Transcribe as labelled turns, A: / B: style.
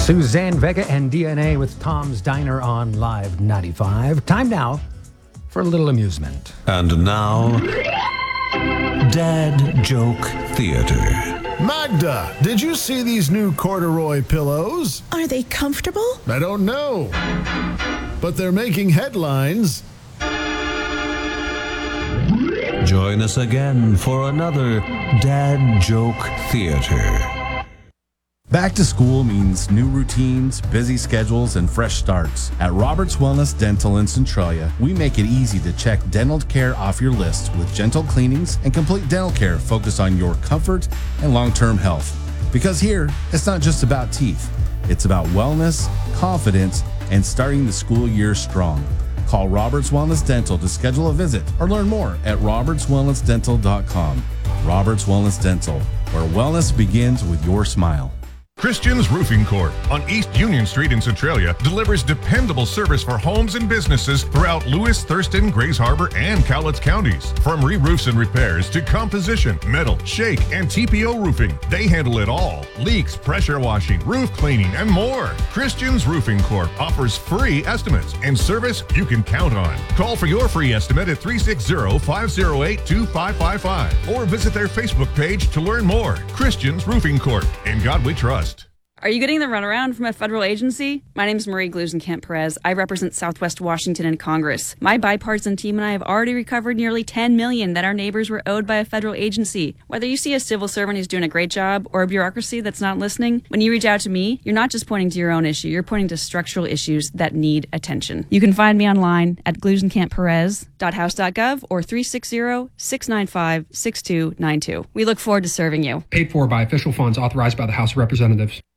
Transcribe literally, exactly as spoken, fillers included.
A: Suzanne Vega and D N A with Tom's Diner on Live ninety-five. Time now for a little amusement.
B: And now, Dad Joke Theater.
C: Magda, did you see these new corduroy pillows?
D: Are they comfortable?
C: I don't know, but they're making headlines.
B: Join us again for another Dad Joke Theater.
E: Back to school means new routines, busy schedules, and fresh starts. At Roberts Wellness Dental in Centralia, we make it easy to check dental care off your list with gentle cleanings and complete dental care focused on your comfort and long-term health. Because here, it's not just about teeth. It's about wellness, confidence, and starting the school year strong. Call Roberts Wellness Dental to schedule a visit or learn more at roberts wellness dental dot com. Roberts Wellness Dental, where wellness begins with your smile.
F: Christian's Roofing Corp on East Union Street in Centralia delivers dependable service for homes and businesses throughout Lewis, Thurston, Grays Harbor, and Cowlitz counties. From re-roofs and repairs to composition, metal, shake, and T P O roofing, they handle it all. Leaks, pressure washing, roof cleaning, and more. Christian's Roofing Corp offers free estimates and service you can count on. Call for your free estimate at three six zero, five zero eight, two five five five or visit their Facebook page to learn more. Christian's Roofing Corp. In God we trust.
G: Are you getting the runaround from a federal agency? My name is Marie Glusenkamp-Perez. I represent Southwest Washington in Congress. My bipartisan team and I have already recovered nearly ten million dollars that our neighbors were owed by a federal agency. Whether you see a civil servant who's doing a great job or a bureaucracy that's not listening, when you reach out to me, you're not just pointing to your own issue, you're pointing to structural issues that need attention. You can find me online at glusenkamp perez dot house dot gov or three six zero, six nine five, six two nine two. We look forward to serving you.
H: Paid for by official funds authorized by the House of Representatives.